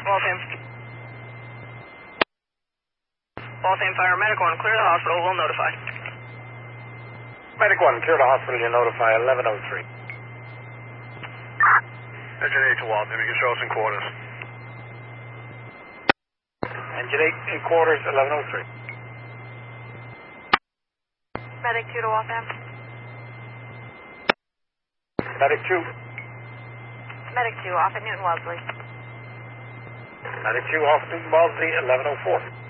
Waltham. Waltham Fire, Medic 1, clear the hospital, we'll notify. Medic 1, clear the hospital, you notify 1103. Engine 8 to Waltham, you can show us in quarters. Engine 8 in quarters, 1103. Medic 2 to Waltham. Medic 2. Medic 2, off at Newton Wellesley. Medic 2 off Newton Wellesley, 1104.